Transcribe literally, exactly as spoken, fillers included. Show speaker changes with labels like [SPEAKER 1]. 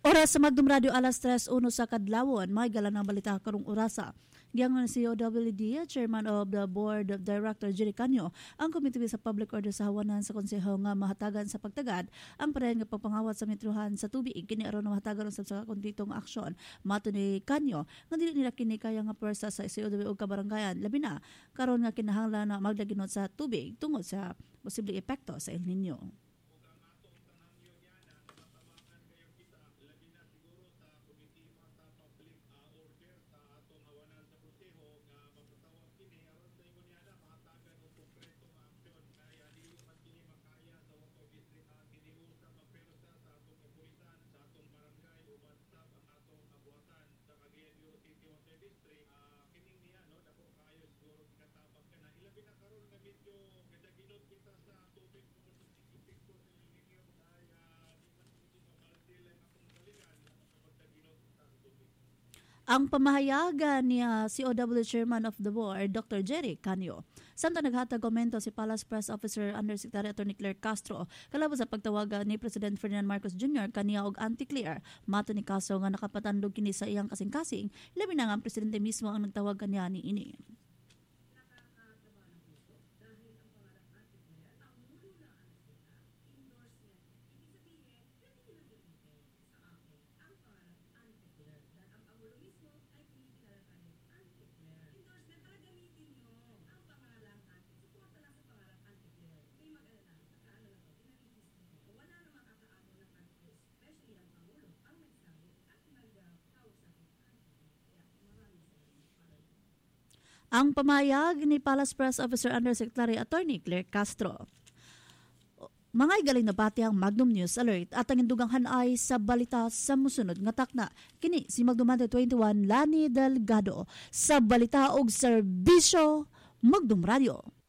[SPEAKER 1] Oras sa Magdum Radio alas tres uno sa kadlawon, may galang ng balita karong orasa. Giangon si O W D, Chairman of the Board of Director Jerry Canio, ang Committee sa Public Order sa hawanan sa konseho nga mahatagan sa pagtagad ang parehan nga pagpangawat sa metrohan sa tubig kini aron mahatagan sa sa kontitong aksyon. Mato ni Canio nga dili nila kini kaya nga pwersa sa C O W ug kabaranggayan labi na karon nga kinahanglan na magdaginot sa tubig tungod sa posibleng epekto sa El Nino. Ang pamahayagan niya C O W Chairman of the Board, Doctor Jerry Canio. Samtang naghatag komento si Palace Press Officer Undersecretary Attorney Claire Castro kalabot sa pagtawagan ni President Ferdinand Marcos Junior kaniya og anti-Claire. Mato ni Castro nga nakapatandog kini sa iyang kasing-kasing, labi na nga ang presidente mismo ang nagtawag kaniya ni ini. Ang pamayag ni Palace Press Officer Undersecretary Attorney Claire Castro. Mga galing na bati ang Magnum News Alert at ang indugang hanay sa balita sa musunod nga takna. Kini si Magnum twenty-one Lani Delgado sa balita og serbisyo Magnum Radio.